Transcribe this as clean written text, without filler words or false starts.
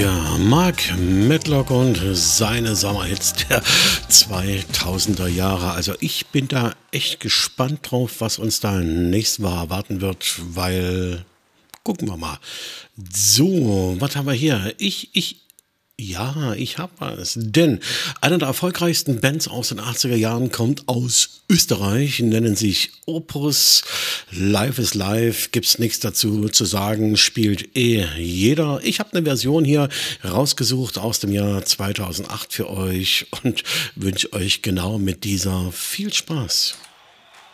Ja, Mark Medlock und seine Sommerhits der 2000er Jahre. Also ich bin da echt gespannt drauf, was uns da nächstes Mal erwarten wird, weil gucken wir mal. So, was haben wir hier? Ich habe was. Denn eine der erfolgreichsten Bands aus den 80er Jahren kommt aus Österreich, nennen sich Opus. Live is Live, gibt's nichts dazu zu sagen, spielt jeder. Ich habe eine Version hier rausgesucht aus dem Jahr 2008 für euch und wünsche euch genau mit dieser viel Spaß.